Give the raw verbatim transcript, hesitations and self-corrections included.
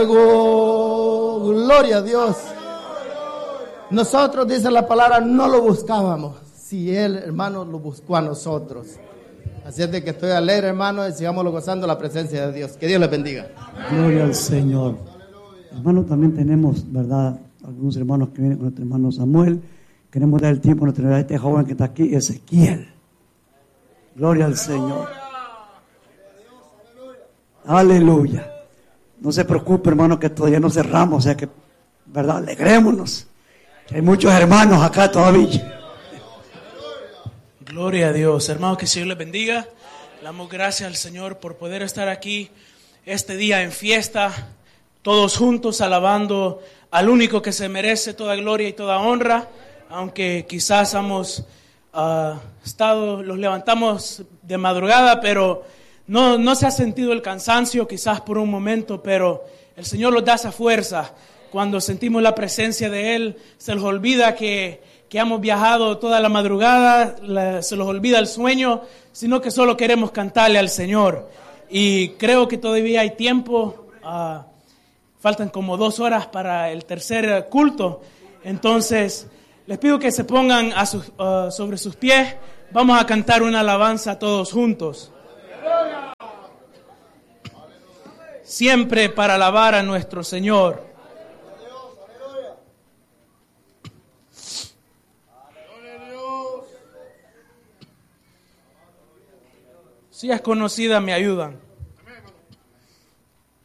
fuego. Gloria a Dios. Nosotros, dice la palabra, no lo buscábamos. Si Él, hermano, lo buscó a nosotros. Así es de que estoy alegre, hermano, y sigámoslo gozando la presencia de Dios. Que Dios les bendiga. Gloria al Señor. Hermano, también tenemos, ¿verdad?, algunos hermanos que vienen con nuestro hermano Samuel. Queremos dar el tiempo a nuestro, a este joven que está aquí, Ezequiel. Gloria al Señor. Aleluya. No se preocupe, hermano, que todavía no cerramos, o sea que, ¿verdad?, alegrémonos. Hay muchos hermanos acá todavía. Gloria a Dios. Hermanos, que el Señor les bendiga. Le damos gracias al Señor por poder estar aquí este día en fiesta, todos juntos alabando al único que se merece toda gloria y toda honra, aunque quizás hemos uh, estado, los levantamos de madrugada, pero no, no se ha sentido el cansancio quizás por un momento, pero el Señor nos da esa fuerza. Cuando sentimos la presencia de Él, se nos olvida que, que hemos viajado toda la madrugada, la, se nos olvida el sueño, sino que solo queremos cantarle al Señor. Y creo que todavía hay tiempo. Uh, Faltan como dos horas para el tercer culto. Entonces, les pido que se pongan a sus, uh, sobre sus pies. Vamos a cantar una alabanza todos juntos. Siempre para alabar a nuestro Señor. Si es conocida, me ayudan.